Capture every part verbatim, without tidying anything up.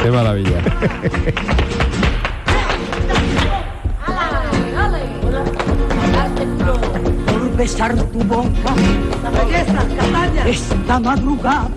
Qué maravilla. Por besar tu boca, la belleza, Cataña, esta madrugada.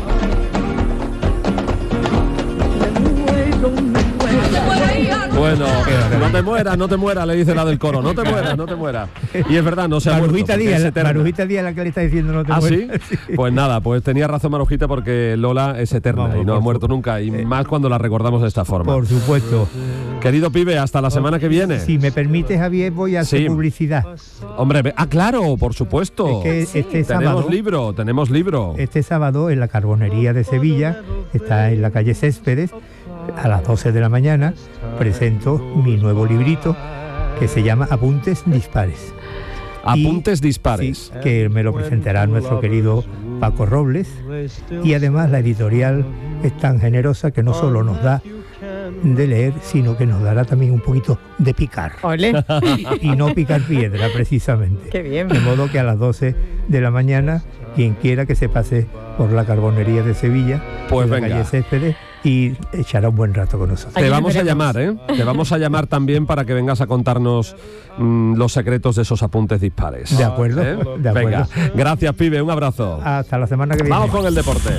Bueno, no te mueras, no te mueras, le dice la del coro, no te mueras, no te mueras. Y es verdad, no se ha Marujita muerto. Díaz, Es eterna. Marujita Díaz la que le está diciendo no te ¿Ah, mueras. sí? Pues nada, pues tenía razón Marujita, porque Lola es eterna. Vamos, y no ha muerto nunca, y eh, más cuando la recordamos de esta forma. Por supuesto. Querido pibe, hasta la semana que viene. Si me permite, Javier, voy a hacer sí. publicidad. Hombre, ah, claro, por supuesto. Es que este tenemos sábado, libro, tenemos libro. Este sábado en la Carbonería de Sevilla, está en la calle Céspedes, a las doce de la mañana, presento mi nuevo librito que se llama Apuntes Dispares. Apuntes y, Dispares. Sí, que me lo presentará nuestro querido Paco Robles. Y además la editorial es tan generosa que no solo nos da de leer, sino que nos dará también un poquito de picar. Olé. Y no picar piedra, precisamente. Qué bien. De modo que a las doce de la mañana, quien quiera que se pase por la Carbonería de Sevilla, pues en la venga. calle Céspedes, y echará un buen rato con nosotros. Te vamos a llamar, ¿eh? Te vamos a llamar también para que vengas a contarnos mmm, los secretos de esos apuntes dispares. De acuerdo, ¿Eh? de acuerdo. Venga, gracias, pibe, un abrazo. Hasta la semana que viene. Vamos con el deporte.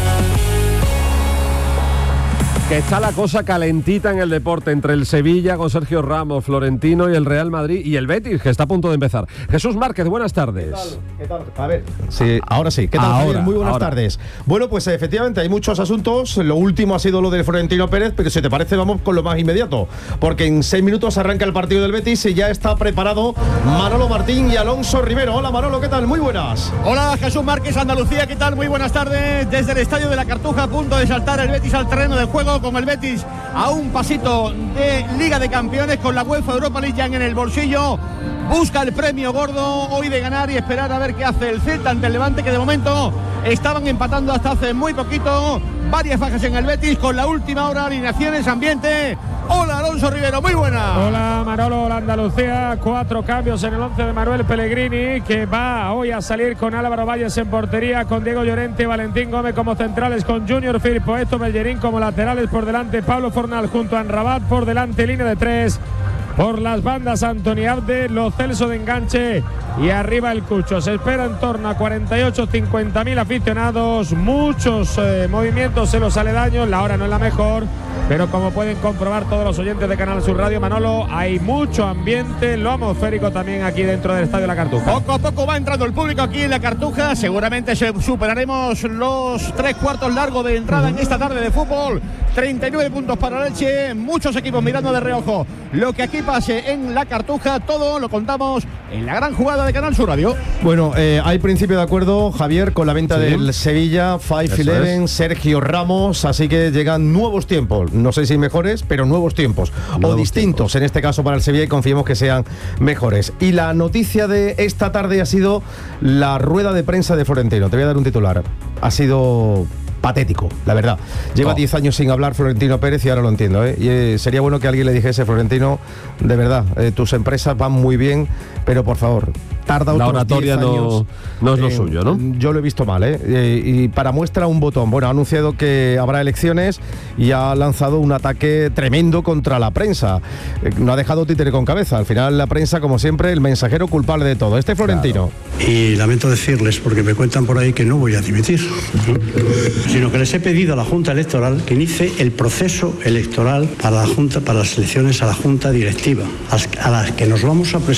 Que está la cosa calentita en el deporte entre el Sevilla con Sergio Ramos, Florentino y el Real Madrid y el Betis, que está a punto de empezar. Jesús Márquez, buenas tardes. ¿Qué tal? ¿Qué tal? A ver, sí, ahora sí. ¿Qué tal, ahora, Javier? Muy buenas ahora. tardes. Bueno, pues efectivamente hay muchos asuntos. Lo último ha sido lo del Florentino Pérez, pero si te parece vamos con lo más inmediato, porque en seis minutos arranca el partido del Betis y ya está preparado Manolo Martín y Alonso Rivero. Hola Manolo, ¿qué tal? Muy buenas. Hola Jesús Márquez, Andalucía, ¿qué tal? Muy buenas tardes. Desde el Estadio de la Cartuja, a punto de saltar el Betis al terreno del juego, con el Betis a un pasito de Liga de Campeones, con la UEFA Europa League ya en el bolsillo. Busca el premio gordo hoy de ganar y esperar a ver qué hace el Celta ante el Levante, que de momento estaban empatando hasta hace muy poquito. Varias bajas en el Betis, con la última hora, alineaciones, ambiente. Hola Alonso Rivero, muy buena. Hola Manolo, hola Andalucía. Cuatro cambios en el once de Manuel Pellegrini, que va hoy a salir con Álvaro Valles en portería, con Diego Llorente, Valentín Gómez como centrales, con Junior Firpo, Esto Bellerín como laterales, por delante Pablo Fornal junto a Anrabat, por delante línea de tres. Por las bandas Antoni Abde, Lo Celso de enganche y arriba el Cucho. Se espera en torno a cuarenta y ocho a cincuenta mil aficionados, muchos eh, movimientos en los aledaños. La hora no es la mejor, pero como pueden comprobar todos los oyentes de Canal Sur Radio, Manolo, hay mucho ambiente, lo atmosférico también aquí dentro del Estadio de la Cartuja. Poco a poco va entrando el público aquí en la Cartuja. Seguramente superaremos los tres cuartos largos de entrada en esta tarde de fútbol. treinta y nueve puntos para Elche, muchos equipos mirando de reojo lo que aquí pase en la Cartuja. Todo lo contamos en la gran jugada de Canal Sur Radio. Bueno, eh, hay principio de acuerdo, Javier, con la venta sí. del Sevilla, Five Eleven, Sergio Ramos, así que llegan nuevos tiempos, no sé si mejores, pero nuevos tiempos, nuevos o distintos tiempos. En este caso para el Sevilla, y confiemos que sean mejores. Y la noticia de esta tarde ha sido la rueda de prensa de Florentino. Te voy a dar un titular. Ha sido patético, la verdad. Lleva diez oh. años sin hablar Florentino Pérez y ahora lo entiendo, ¿eh? Y eh, sería bueno que alguien le dijese: Florentino, de verdad, eh, tus empresas van muy bien, pero por favor, tarda otros la oratoria diez años, no, no es lo eh, suyo, ¿no? Yo lo he visto mal, ¿eh? ¿eh? Y para muestra un botón. Bueno, ha anunciado que habrá elecciones y ha lanzado un ataque tremendo contra la prensa. Eh, no ha dejado títere con cabeza. Al final la prensa, como siempre, el mensajero culpable de todo. Este Florentino. Claro. Y lamento decirles, porque me cuentan por ahí que no voy a dimitir, ¿no? Sino que les he pedido a la Junta Electoral que inicie el proceso electoral para la Junta, para las elecciones a la Junta Directiva, a las que nos vamos a presentar